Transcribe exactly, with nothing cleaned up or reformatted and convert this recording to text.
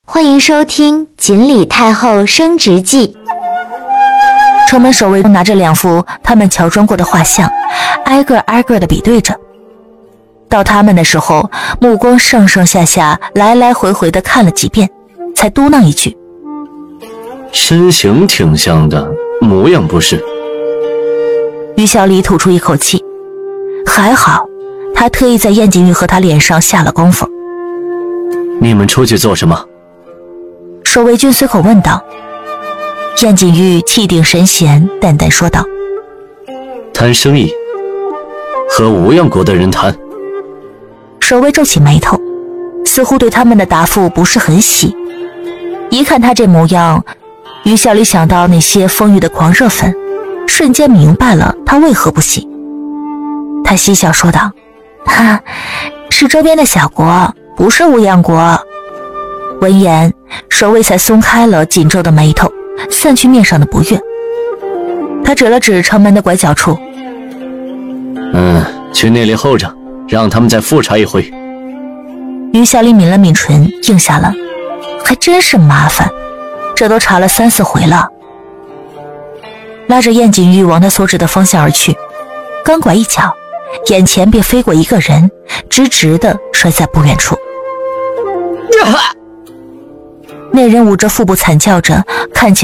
欢迎收听《锦鲤太后升职记》。 城门守卫拿着两幅他们乔装过的画像，挨个挨个的比对着。到他们的时候，目光上上下下来来回回的看了几遍，才嘟囔一句： 身形挺像的，模样不是。 于小李吐出一口气，还好他特意在燕锦玉和他脸上下了功夫。 你们出去做什么？ 守卫军随口问道。燕锦玉气定神闲，淡淡说道： 谈生意，和无恙国的人谈。 守卫皱起眉头，似乎对他们的答复不是很喜。一看他这模样，于小李想到那些风雨的狂热粉，瞬间明白了他为何不喜。他嬉笑说道：哈，是周边的小国，不是无恙国。闻言，守卫才松开了紧皱的眉头，散去面上的不悦。他指了指城门的拐角处： 嗯，去那里候着，让他们再复查一回。 于小李抿了抿唇，应下了。还真是麻烦，这都查了三四回了。拉着燕锦玉往他所指的方向而去，刚拐一脚，眼前便飞过一个人，直直地摔在不远处。那人捂着腹部惨叫着，看起来